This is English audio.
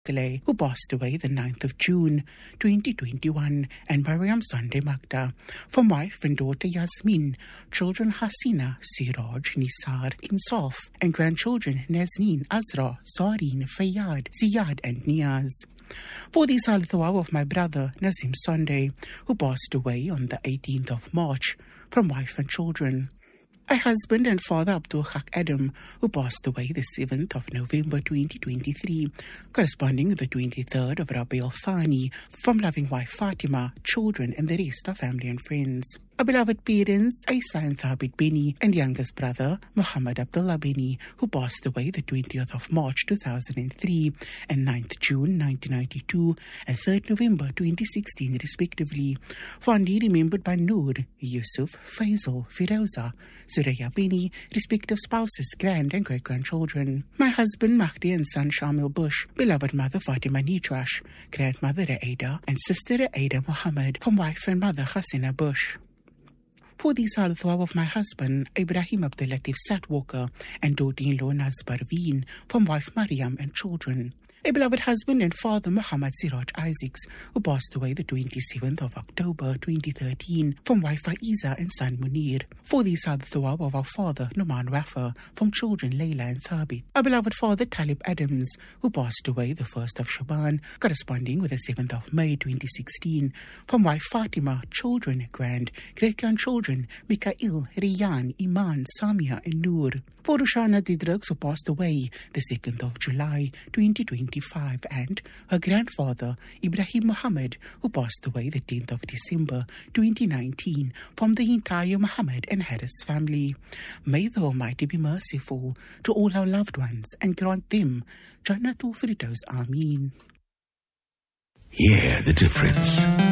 Mustale, who passed away the 9th of June 2021, and Mariam Sunday Magda. From wife and daughter Yasmin, children Hasina, Siraj, Nisar, Insaf, and grandchildren Nazneen, Azra, Zareen, Fayyad, Ziyad, and Niaz. For the Salthawab of my brother Nazim Sunday, who passed away on the 18th of March, from wife and children. My husband and father Abdul Haq Adam, who passed away the 7th of November 2023, corresponding to the 23rd of Rabi al-Thani, from loving wife Fatima, children, and the rest of family and friends. Our beloved parents, Isa and Thabit Bini, and youngest brother, Muhammad Abdullah Bini, who passed away the 20th of March 2003, and 9th June 1992, and 3rd November 2016, respectively. Fondly remembered by Noor, Yusuf, Faisal, Firauza, Suraya Bini, respective spouses, grand and great-grandchildren. My husband, Mahdi, and son, Shamil Bush, beloved mother, Fatima Nitrash, grandmother, Aida, and sister, Aida Muhammad, from wife and mother, Hasina Bush. For the Salthawab of my husband, Ibrahim Abdulatif Satwalker, and daughter-in-law Naz Parveen, from wife Mariam and children. A beloved husband and father, Muhammad Siraj Isaacs, who passed away the 27th of October 2013, from wife Faiza and son Munir. For the Salthawab of our father, Numan Wafa, from children Layla and Thabit. Our beloved father, Talib Adams, who passed away the 1st of Shaban, corresponding with the 7th of May 2016, from wife Fatima, children, great-grandchildren, Mikael, Riyan, Iman, Samia, and Noor. For Rushana Didruks, who passed away the 2nd of July 2025, and her grandfather, Ibrahim Muhammad, who passed away the 10th of December 2019, from the entire Muhammad and Harris family. May the Almighty be merciful to all our loved ones and grant them Jannatul Firdaus. Ameen. Hear the difference.